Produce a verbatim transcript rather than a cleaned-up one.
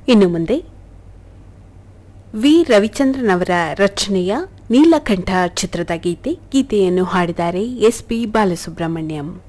ಇನ್ನು ಮುಂದೆ ವಿ ರವಿಚಂದ್ರನ್ ಅವರ ರಚನೆಯ ನೀಲಕಂಠ ಚಿತ್ರದ ಗೀತೆ ಗೀತೆಯನ್ನು ಹಾಡಿದ್ದಾರೆ ಎಸ್ ಪಿ ಬಾಲಸುಬ್ರಹ್ಮಣ್ಯಂ.